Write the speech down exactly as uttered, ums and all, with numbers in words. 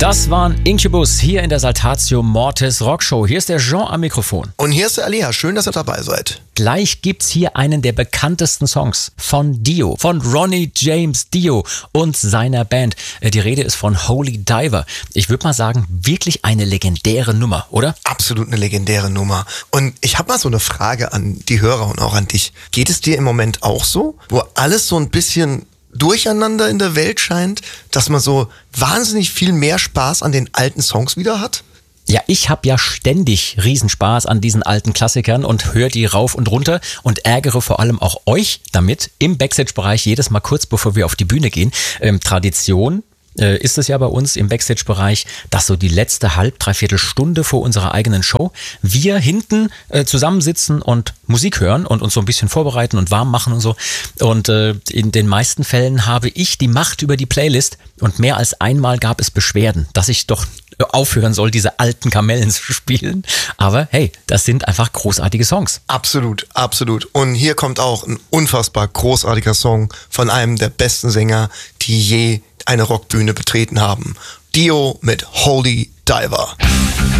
Das waren Incubus hier in der Saltatio Mortis Rockshow. Hier ist der Jean am Mikrofon. Und hier ist der Alea. Schön, dass ihr dabei seid. Gleich gibt's hier einen der bekanntesten Songs von Dio, von Ronnie James Dio und seiner Band. Die Rede ist von Holy Diver. Ich würde mal sagen, wirklich eine legendäre Nummer, oder? Absolut eine legendäre Nummer. Und ich habe mal so eine Frage an die Hörer und auch an dich. Geht es dir im Moment auch so, wo alles so ein bisschen durcheinander in der Welt scheint, dass man so wahnsinnig viel mehr Spaß an den alten Songs wieder hat? Ja, ich habe ja ständig Riesenspaß an diesen alten Klassikern und höre die rauf und runter und ärgere vor allem auch euch damit im Backstage-Bereich jedes Mal kurz bevor wir auf die Bühne gehen. Ähm, Tradition äh, ist es ja bei uns im Backstage-Bereich, dass so die letzte halb, dreiviertel Stunde vor unserer eigenen Show wir hinten äh, zusammensitzen und Musik hören und uns so ein bisschen vorbereiten und warm machen und so. Und äh, in den meisten Fällen habe ich die Macht über die Playlist und mehr als einmal gab es Beschwerden, dass ich doch aufhören soll, diese alten Kamellen zu spielen. Aber hey, das sind einfach großartige Songs. Absolut, absolut. Und hier kommt auch ein unfassbar großartiger Song von einem der besten Sänger, die je eine Rockbühne betreten haben. Dio mit Holy Diver.